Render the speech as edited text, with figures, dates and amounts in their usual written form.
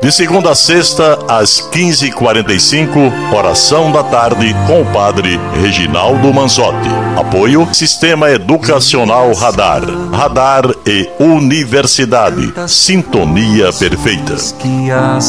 De segunda a sexta, às 15h45, oração da tarde com o padre Reginaldo Manzotti. Apoio Sistema Educacional Radar. Radar e Universidade. Sintonia perfeita.